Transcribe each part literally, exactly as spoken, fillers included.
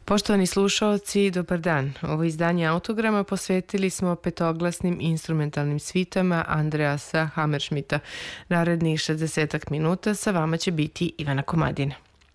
Poštovani slušaoci, dobar dan. Ovo izdanje Autograma posvetili smo petoglasnim instrumentalnim svitama Andreasa Hammerschmidta. Narednih šezdesetak minuta sa vama će biti Ivana Komadina.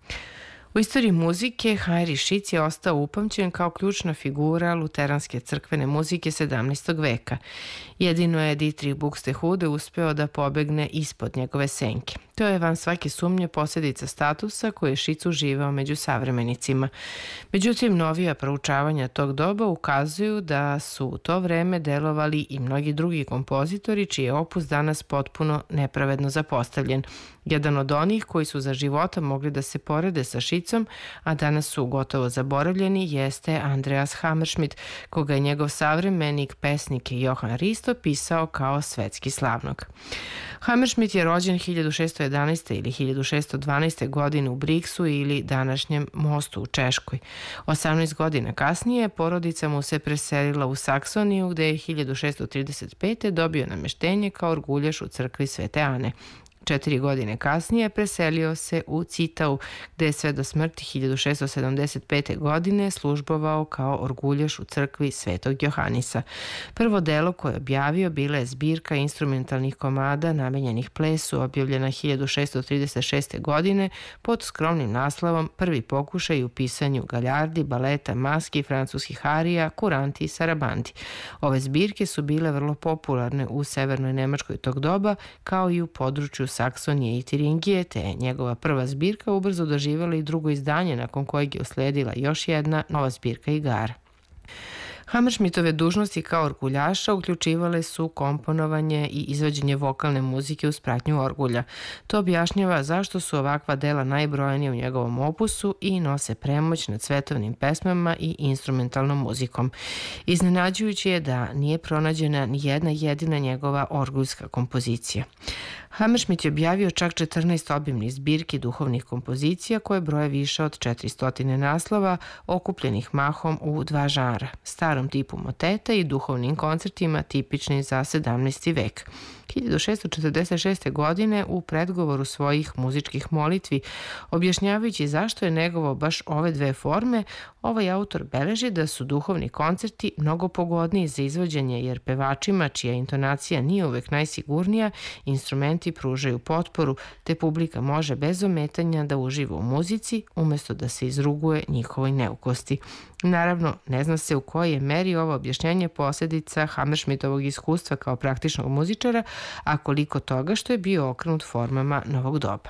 U istoriji muzike Heinrich Schütz je ostao upamćen kao ključna figura luteranske crkvene muzike sedamnaestog veka. Jedino je Dietrich Buxtehude uspeo da pobegne ispod njegove senke. To je van svake sumnje posljedica statusa koji je Schütz uživao među savremenicima. Međutim, novija proučavanja tog doba ukazuju da su u to vreme delovali i mnogi drugi kompozitori čiji je opus danas potpuno nepravedno zapostavljen. Jedan od onih koji su za života mogli da se porede sa Schützom, a danas su gotovo zaboravljeni, jeste Andreas Hammerschmidt, koga je njegov savremenik, pesnik Johann Risto pisao kao svetski slavnog. Hammerschmidt je rođen hiljadu šesto jedanaeste. ili hiljadu šesto dvanaeste. godine u Brixu ili današnjem Mostu u Češkoj. osamnaest godina kasnije porodica mu se preselila u Saksoniju, gde je hiljadu šesto trideset pete. dobio nameštenje kao orguljaš u crkvi Svete Ane. Četiri godine kasnije preselio se u Citau, gde je sve do smrti hiljadu šesto sedamdeset pete. godine službovao kao orguljaš u crkvi Svetog Johanisa. Prvo delo koje je objavio bila je zbirka instrumentalnih komada namenjenih plesu, objavljena hiljadu šesto trideset šeste. godine pod skromnim naslovom Prvi pokušaj u pisanju galjardi, baleta, maski, francuskih arija, kuranti i sarabanti. Ove zbirke su bile vrlo popularne u severnoj Nemačkoj tog doba, kao i u području Saksonije i Tiringije, te je njegova prva zbirka ubrzo doživjela i drugo izdanje, nakon kojeg je usledila još jedna nova zbirka igara. Hammerschmidtove dužnosti kao orguljaša uključivale su komponovanje i izvođenje vokalne muzike uz pratnju orgulja. To objašnjava zašto su ovakva dela najbrojnija u njegovom opusu i nose premoć nad svetovnim pesmama i instrumentalnom muzikom. Iznenađujuće je da nije pronađena ni jedna jedina njegova orguljska kompozicija. Hammerschmidt je objavio čak četrnaest obimnih zbirki duhovnih kompozicija koje broje više od četiristo naslova, okupljenih mahom u dva žanra, starom tipu moteta i duhovnim koncertima tipičnim za sedamnaesti vek. hiljadu šesto četrdeset šeste. godine u predgovoru svojih muzičkih molitvi, objašnjavajući zašto je negovo baš ove dve forme, ovaj autor beleži da su duhovni koncerti mnogo pogodniji za izvođenje, jer pevačima, čija intonacija nije uvek najsigurnija, instrumenti pružaju potporu, te publika može bez ometanja da uživa u muzici, umesto da se izruguje njihovoj neukosti. Naravno, ne zna se u kojoj je meri ovo objašnjenje posljedica Hammerschmidtovog iskustva kao praktičnog muzičara, a koliko toga što je bio okrenut formama novog doba.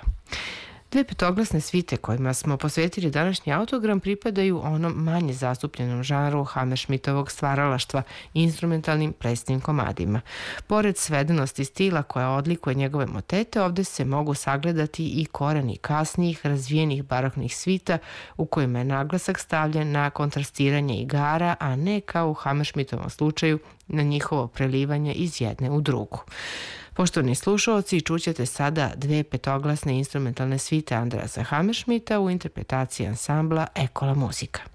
Dve petoglasne svite kojima smo posvetili današnji Autogram pripadaju onom manje zastupljenom žanru Hammerschmidtovog stvaralaštva, instrumentalnim plesnim komadima. Pored svedenosti stila koja odlikuje njegove motete, ovde se mogu sagledati i koreni kasnijih razvijenih baroknih svita u kojima je naglasak stavljen na kontrastiranje igara, a ne kao u Hammerschmidtovom slučaju na njihovo prelivanje iz jedne u drugu. Poštovani slušaoci, čućete sada dve petoglasne instrumentalne svite Andreasa Hammerschmidta u interpretaciji ansambla Ekola muzika.